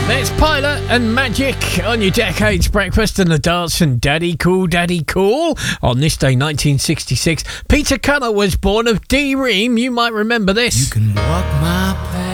There's Pilot and Magic on your Decades Breakfast and the Dance and Daddy Cool, Daddy Cool. On this day, 1966, Peter Cunner was born of D. Ream. You might remember this. You can walk my path.